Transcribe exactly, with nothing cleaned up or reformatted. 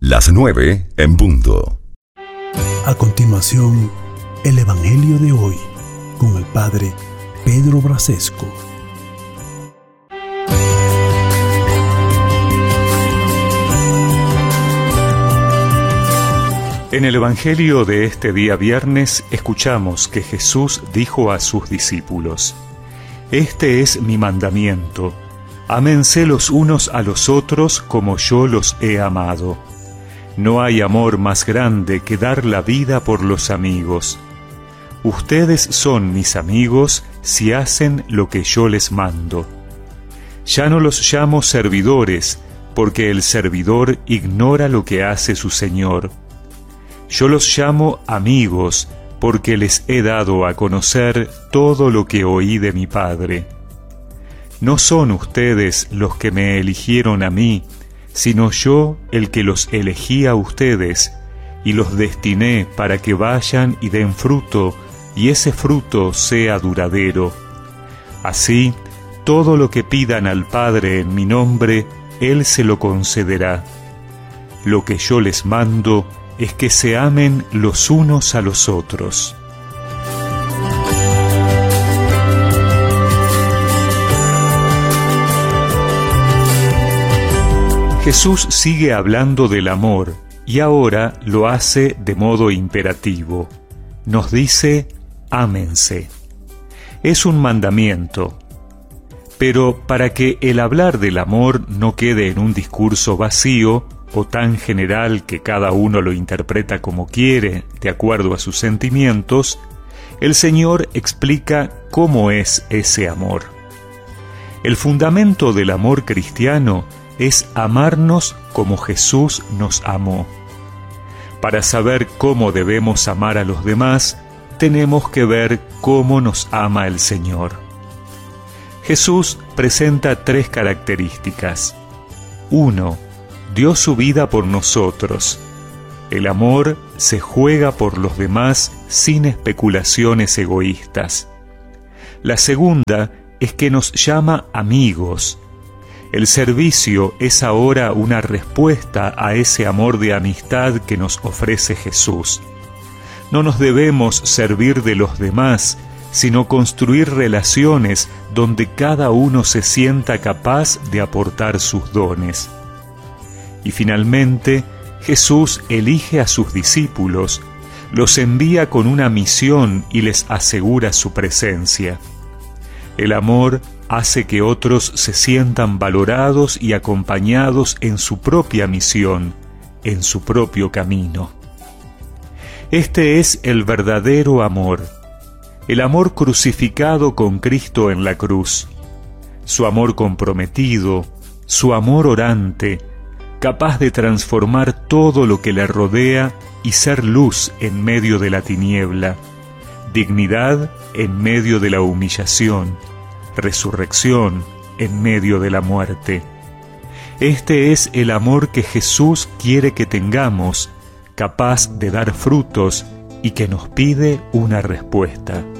Las nueve en punto. A continuación, el Evangelio de hoy, con el Padre Pedro Brasesco. En el Evangelio de este día viernes escuchamos que Jesús dijo a sus discípulos: «Este es mi mandamiento, ámense los unos a los otros como yo los he amado. No hay amor más grande que dar la vida por los amigos. Ustedes son mis amigos si hacen lo que yo les mando. Ya no los llamo servidores, porque el servidor ignora lo que hace su Señor. Yo los llamo amigos, porque les he dado a conocer todo lo que oí de mi Padre. No son ustedes los que me eligieron a mí, sino yo el que los elegí a ustedes, y los destiné para que vayan y den fruto, y ese fruto sea duradero. Así, todo lo que pidan al Padre en mi nombre, Él se lo concederá. Lo que yo les mando es que se amen los unos a los otros». Jesús sigue hablando del amor y ahora lo hace de modo imperativo. Nos dice: ámense. Es un mandamiento. Pero para que el hablar del amor no quede en un discurso vacío o tan general que cada uno lo interpreta como quiere, de acuerdo a sus sentimientos, el Señor explica cómo es ese amor. El fundamento del amor cristiano es amarnos como Jesús nos amó. Para saber cómo debemos amar a los demás, tenemos que ver cómo nos ama el Señor. Jesús presenta tres características. Uno, dio su vida por nosotros. El amor se juega por los demás sin especulaciones egoístas. La segunda es que nos llama amigos. El servicio es ahora una respuesta a ese amor de amistad que nos ofrece Jesús. No nos debemos servir de los demás, sino construir relaciones donde cada uno se sienta capaz de aportar sus dones. Y finalmente, Jesús elige a sus discípulos, los envía con una misión y les asegura su presencia. El amor hace que otros se sientan valorados y acompañados en su propia misión, en su propio camino. Este es el verdadero amor, el amor crucificado con Cristo en la cruz, su amor comprometido, su amor orante, capaz de transformar todo lo que le rodea y ser luz en medio de la tiniebla, dignidad en medio de la humillación, resurrección en medio de la muerte. Este es el amor que Jesús quiere que tengamos, capaz de dar frutos y que nos pide una respuesta.